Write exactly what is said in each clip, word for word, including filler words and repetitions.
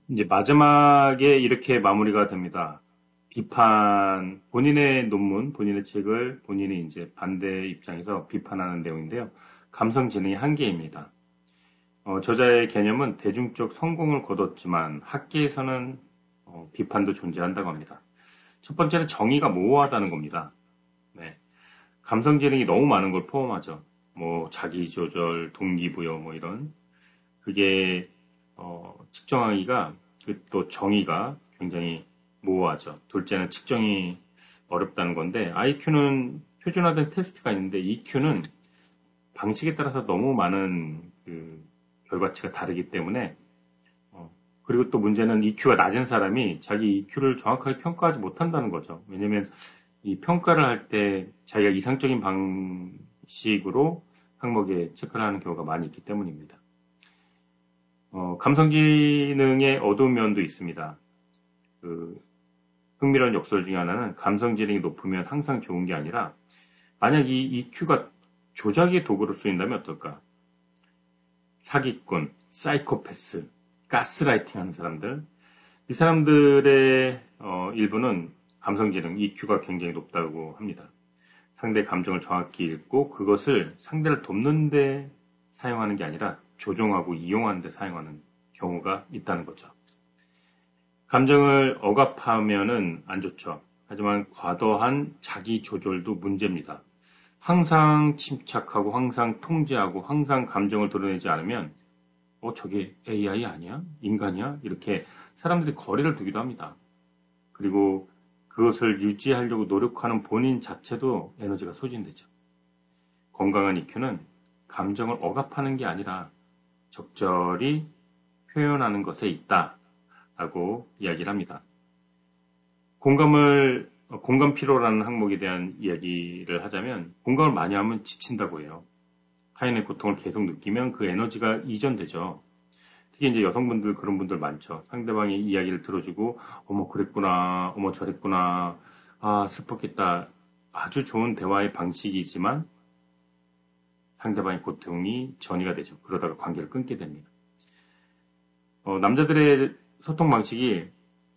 이제 마지막에 이렇게 마무리가 됩니다. 비판, 본인의 논문, 본인의 책을 본인이 이제 반대 입장에서 비판하는 내용인데요. 감성지능의 한계입니다. 어, 저자의 개념은 대중적 성공을 거뒀지만 학계에서는 어, 비판도 존재한다고 합니다. 첫 번째는 정의가 모호하다는 겁니다. 네. 감성지능이 너무 많은 걸 포함하죠. 뭐 자기조절, 동기부여 뭐 이런 그게 어, 측정하기가 그 또 정의가 굉장히 모호하죠. 둘째는 측정이 어렵다는 건데 아이큐는 표준화된 테스트가 있는데 이큐는 방식에 따라서 너무 많은 그 결과치가 다르기 때문에 어, 그리고 또 문제는 이큐가 낮은 사람이 자기 이큐를 정확하게 평가하지 못한다는 거죠. 왜냐하면 이 평가를 할 때 자기가 이상적인 방식으로 항목에 체크를 하는 경우가 많이 있기 때문입니다. 어, 감성지능의 어두운 면도 있습니다. 그 흥미로운 역설 중에 하나는 감성지능이 높으면 항상 좋은 게 아니라 만약 이 이큐가 조작의 도구로 쓰인다면 어떨까? 사기꾼, 사이코패스, 가스라이팅 하는 사람들 이 사람들의 어, 일부는 감성지능 이큐가 굉장히 높다고 합니다. 상대의 감정을 정확히 읽고 그것을 상대를 돕는 데 사용하는 게 아니라 조종하고 이용하는 데 사용하는 경우가 있다는 거죠. 감정을 억압하면은 안 좋죠. 하지만 과도한 자기 조절도 문제입니다. 항상 침착하고 항상 통제하고 항상 감정을 드러내지 않으면 어 저게 에이아이 아니야? 인간이야? 이렇게 사람들이 거리를 두기도 합니다. 그리고 그것을 유지하려고 노력하는 본인 자체도 에너지가 소진되죠. 건강한 이큐는 감정을 억압하는 게 아니라 적절히 표현하는 것에 있다라고 이야기를 합니다. 공감을 공감 피로라는 항목에 대한 이야기를 하자면 공감을 많이 하면 지친다고 해요. 타인의 고통을 계속 느끼면 그 에너지가 이전되죠. 특히 이제 여성분들 그런 분들 많죠. 상대방이 이야기를 들어주고 어머 그랬구나, 어머 저랬구나, 아 슬펐겠다. 아주 좋은 대화의 방식이지만 상대방의 고통이 전이가 되죠. 그러다가 관계를 끊게 됩니다. 어, 남자들의 소통 방식이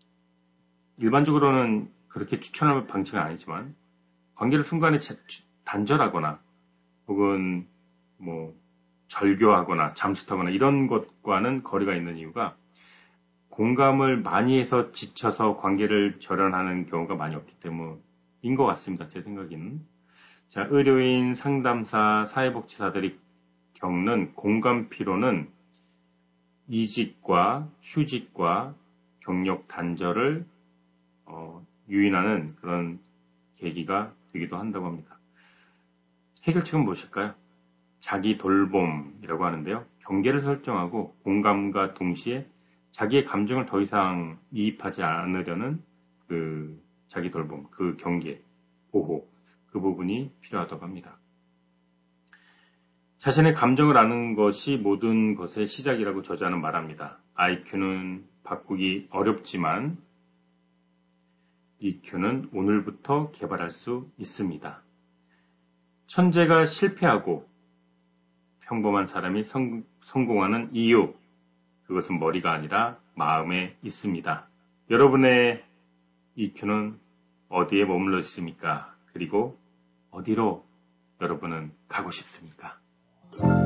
일반적으로는 그렇게 추천할 방식은 아니지만 관계를 순간에 단절하거나 혹은 뭐 절교하거나 잠수 타거나 이런 것과는 거리가 있는 이유가 공감을 많이 해서 지쳐서 관계를 절연하는 경우가 많이 없기 때문인 것 같습니다. 제 생각에는. 자, 의료인, 상담사, 사회복지사들이 겪는 공감 피로는 이직과 휴직과 경력 단절을 어, 유인하는 그런 계기가 되기도 한다고 합니다. 해결책은 무엇일까요? 자기 돌봄이라고 하는데요. 경계를 설정하고 공감과 동시에 자기의 감정을 더 이상 이입하지 않으려는 그 자기 돌봄, 그 경계, 보호, 그 부분이 필요하다고 합니다. 자신의 감정을 아는 것이 모든 것의 시작이라고 저자는 말합니다. 아이큐는 바꾸기 어렵지만 이큐는 오늘부터 개발할 수 있습니다. 천재가 실패하고 평범한 사람이 성, 성공하는 이유, 그것은 머리가 아니라 마음에 있습니다. 여러분의 이큐는 어디에 머물러 있습니까? 그리고 어디로 여러분은 가고 싶습니까?